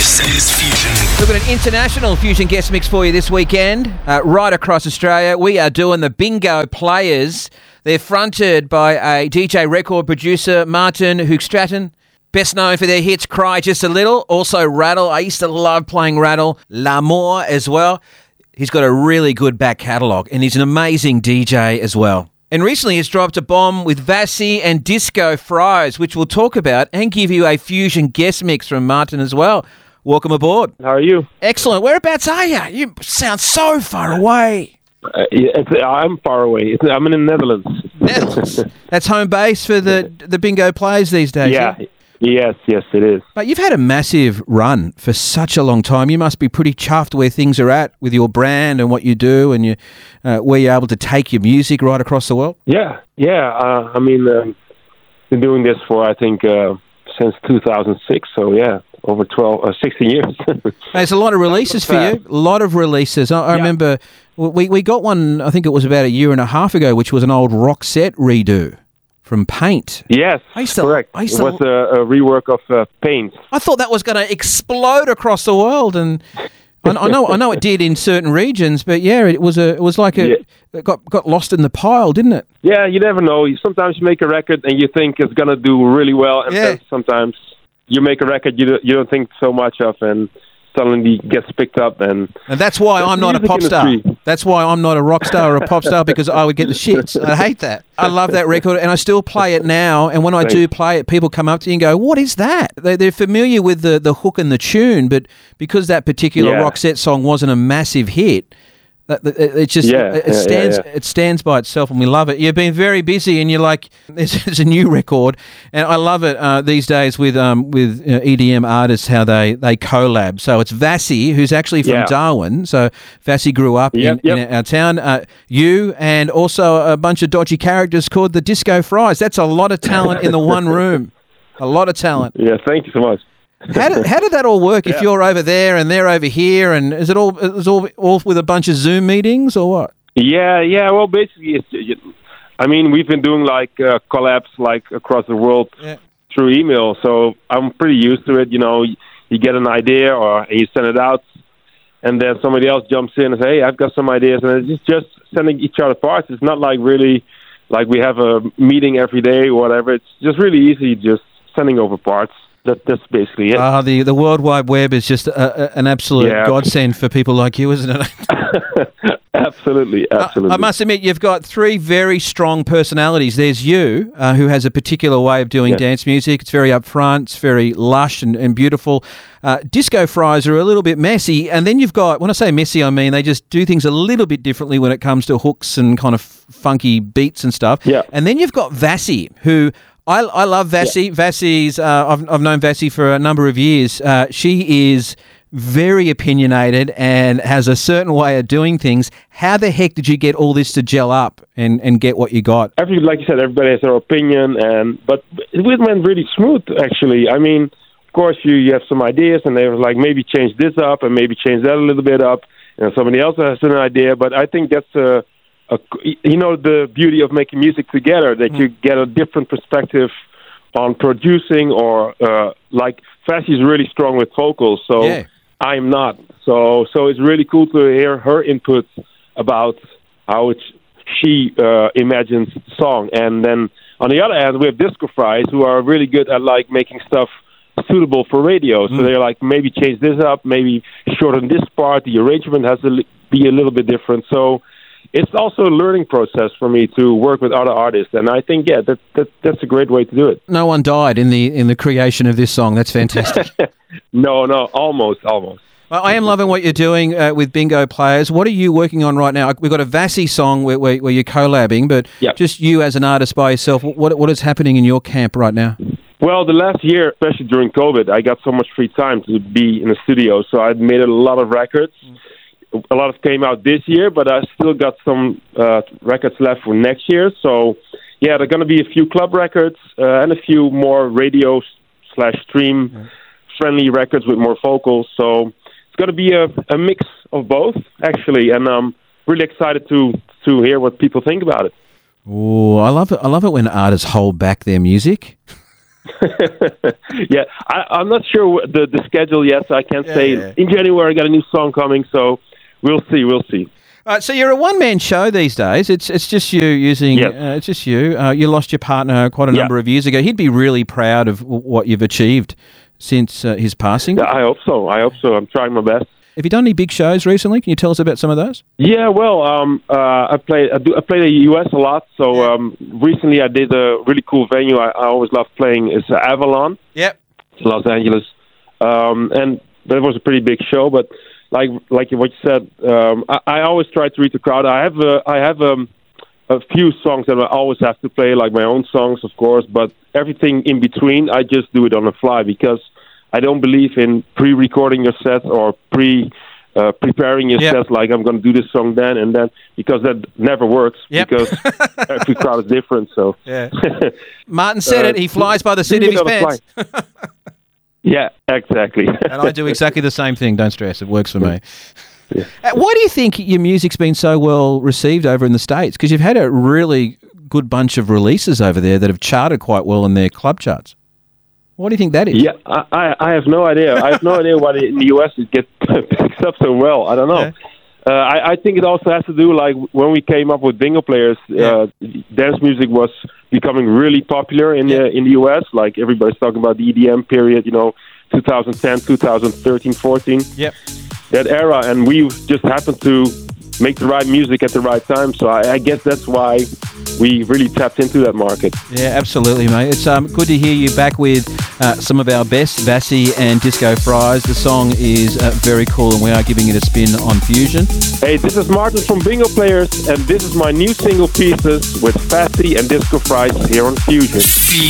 This is Fusion. We've got an international Fusion guest mix for you this weekend, right across Australia. We are doing the Bingo Players. They're fronted by a DJ record producer, Martin Hoogstraten. Best known for their hits Cry Just a Little, also Rattle. I used to love playing Rattle. L'Amour as well. He's got a really good back catalogue, and he's an amazing DJ as well. And recently he's dropped a bomb with Vassy and Disco Fries, which we'll talk about and give you a Fusion guest mix from Martin as well. Welcome aboard. How are you? Excellent. Whereabouts are you? You sound so far away. I'm far away. I'm in the Netherlands. Netherlands. That's home base for the Bingo Players these days. Yeah. Yes, it is. But you've had a massive run for such a long time. You must be pretty chuffed where things are at with your brand and what you do, and where you're able to take your music right across the world. Yeah. Been doing this for I think since 2006. So yeah, over 16 years. There's a lot of releases for you. A lot of releases. I remember we got one. I think it was about a year and a half ago, which was an old Roxette redo from Paint. Yes, correct. It was a rework of Paint. I thought that was going to explode across the world, and I know it did in certain regions, but yeah, it was like it got lost in the pile, didn't it? Yeah, you never know. Sometimes you make a record and you think it's going to do really well, and then sometimes you make a record you don't think so much of, and suddenly gets picked up, and that's why I'm not a pop star. That's why I'm not a rock star or a pop star, because I would get the shits. I hate that. I love that record, and I still play it now. And when I do play it, people come up to you and go, "What is that?" They're familiar with the hook and the tune, but because that particular Roxette song wasn't a massive hit, it stands by itself, and we love it. You've been very busy, and you're like, there's a new record, and I love it these days with EDM artists, how they collab. So it's Vassy, who's actually from Darwin. So Vassy grew up in our town. You and also a bunch of dodgy characters called the Disco Fries. That's a lot of talent in the one room. A lot of talent. Yeah, thank you so much. How did that all work? If you're over there and they're over here, and is it all with a bunch of Zoom meetings or what? Yeah. Well, basically, we've been doing like collabs like across the world through email, so I'm pretty used to it. You know, you get an idea or you send it out, and then somebody else jumps in and says, "Hey, I've got some ideas," and it's just sending each other parts. It's not like really like we have a meeting every day or whatever. It's just really easy, just sending over parts. That's basically it. The World Wide Web is just an absolute godsend for people like you, isn't it? Absolutely. I must admit, you've got three very strong personalities. There's you, who has a particular way of doing dance music. It's very upfront, it's very lush and beautiful. Disco Fries are a little bit messy. And then you've got, when I say messy, I mean they just do things a little bit differently when it comes to hooks and kind of funky beats and stuff. Yeah. And then you've got Vassy, who... I love Vassy. Vassy's I've known Vassy for a number of years. She is very opinionated and has a certain way of doing things. How the heck did you get all this to gel up and get what you got? Like you said, everybody has their opinion, but it went really smooth, actually. I mean, of course, you have some ideas, and they were like, maybe change this up and maybe change that a little bit up. And somebody else has an idea, but I think that's the beauty of making music together, that you get a different perspective on producing, or like Vassy's really strong with vocals, so I'm not. So it's really cool to hear her input about how she imagines the song. And then on the other hand, we have Disco Fries, who are really good at like making stuff suitable for radio. So they're like, maybe change this up, maybe shorten this part. The arrangement has to be a little bit different. So it's also a learning process for me to work with other artists, and I think that's a great way to do it. No one died in the creation of this song. That's fantastic. No, almost. Well, I am loving what you're doing with Bingo Players. What are you working on right now? We've got a Vassy song where you're collabing, but just you as an artist by yourself. What is happening in your camp right now? Well, the last year, especially during COVID, I got so much free time to be in the studio, so I made a lot of records. A lot of came out this year, but I still got some records left for next year. So, there are going to be a few club records and a few more radio/stream friendly records with more vocals. So it's going to be a mix of both, actually, and I'm really excited to hear what people think about it. Oh, I love it when artists hold back their music. Yeah, I'm not sure the schedule yet, so I can't say. Yeah. In January, I got a new song coming, so we'll see. So you're a one-man show these days. It's just you using. Yep. It's just you. You lost your partner quite a number of years ago. He'd be really proud of what you've achieved since his passing. Yeah, I hope so. I'm trying my best. Have you done any big shows recently? Can you tell us about some of those? Yeah, well, I played the U.S. a lot. So recently, I did a really cool venue. I always love playing. It's Avalon. Yep. It's Los Angeles, and that was a pretty big show. But like what you said, I always try to read the crowd. I have a few songs that I always have to play, like my own songs, of course. But everything in between, I just do it on the fly because I don't believe in pre-recording your set or preparing your set like I'm going to do this song then and then, because that never works because every crowd is different. So Martin said it. He flies by the seat of his pants. Yeah, exactly. And I do exactly the same thing. Don't stress. It works for me. Yeah. Why do you think your music's been so well received over in the States? Because you've had a really good bunch of releases over there that have charted quite well in their club charts. What do you think that is? Yeah, I have no idea. I have no idea why in the U.S. it gets picked up so well. I don't know. I think it also has to do, like, when we came up with Bingo Players, dance music was becoming really popular in the U.S. Like, everybody's talking about the EDM period, 2010, 2013, 14. Yep. That era, and we just happened to make the right music at the right time. So I guess that's why we really tapped into that market. Yeah, absolutely, mate. It's good to hear you back with some of our best, Vassy and Disco Fries. The song is very cool, and we are giving it a spin on Fusion. Hey, this is Martin from Bingo Players, and this is my new single, Pieces, with Vassy and Disco Fries here on Fusion.